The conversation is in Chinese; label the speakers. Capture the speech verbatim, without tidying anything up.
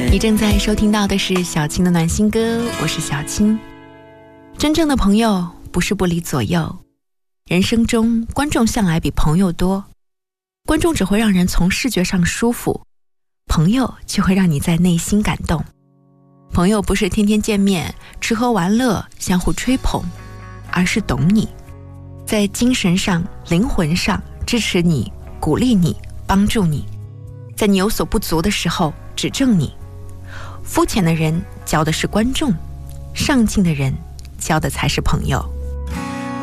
Speaker 1: 你正在收听到的是小青的暖心歌，我是小青。真正的朋友不是不离左右，人生中观众向来比朋友多，观众只会让人从视觉上舒服，朋友却会让你在内心感动。朋友不是天天见面吃喝玩乐相互吹捧，而是懂你，在精神上灵魂上支持你，鼓励你，帮助你，在你有所不足的时候指正你。肤浅的人交的是观众，上进的人交的才是朋友。